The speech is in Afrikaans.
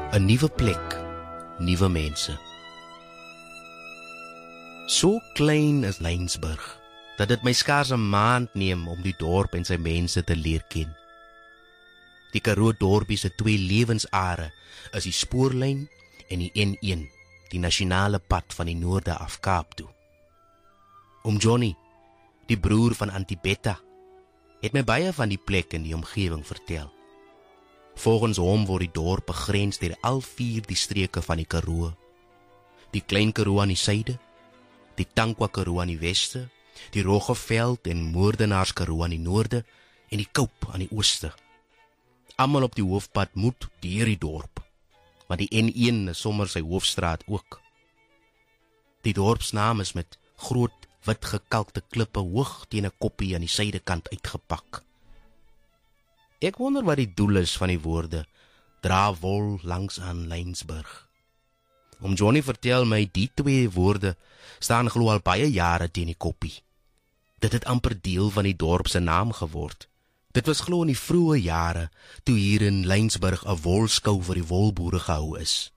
'n nuwe plek, nuwe mense. So klein is Laingsburg, dat dit my skaars 'n maand neem om die dorp en sy mense te leer ken. Die Karoo dorpie se twee lewensare is die spoorlyn en die N1, die nasionale pad van die noorde af Kaap toe. Oom Johnny, die broer van Auntie Betta, het my baie van die plek en die omgewing vertel. Volgens hom word die dorp begrens deur al 4 die streke van die Karoo. Die Klein Karoo aan die suide, die Tankwa Karoo aan die weste, die Roggeveld en Moordenaars Karoo aan die noorde en die Koup aan die ooste. Almal op die hoofpad moet deur die dorp, want die N1 is sommer sy hoofstraat ook. Die dorpsnaam is met groot wit gekalkte klippe hoog teen 'n koppie aan die suidekant uitgepak. Ek wonder wat die doel is van die woorde, dra wol langs aan Laingsburg. Oom Johnny vertel my die 2 woorde staan glo al baie jare teen die koppie. Dit het amper deel van die dorp se naam geword. Dit was glo in die vroeë jare, toe hier in Laingsburg 'n wolskou vir die wolboere gehou is.